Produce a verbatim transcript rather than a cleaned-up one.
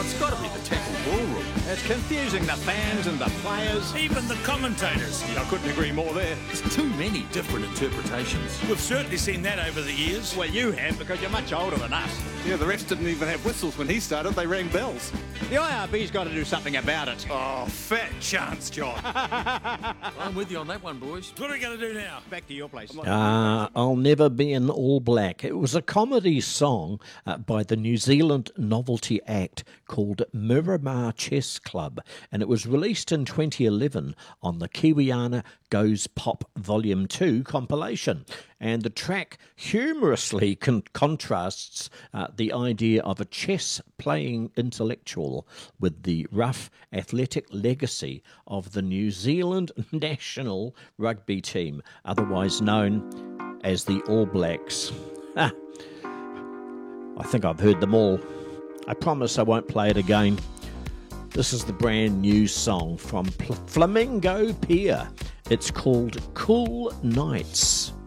It's got to be the tackle ballroom. It's confusing the fans and the players. Even the commentators. I couldn't agree more there. There's too many different interpretations. We've certainly seen that over the years. Well, you have, because you're much older than us. Yeah, the refs didn't even have whistles when he started. They rang bells. The I R B's got to do something about it. Oh, fat chance, John. I'm with you on that one, boys. What are we going to do now? Back to your place. Ah, I'll Never Be an All Black. It was a comedy song uh, by the New Zealand novelty act called Miramar Chess Club, and it was released in twenty eleven on the Kiwiana Goes Pop Volume two compilation. And the track humorously con- contrasts uh, the idea of a chess-playing intellectual with the rough athletic legacy of the New Zealand national rugby team, otherwise known as the All Blacks. Ah, I think I've heard them all. I promise I won't play it again. This is the brand new song from Pl- Flamingo Pier. It's called Cool Nights.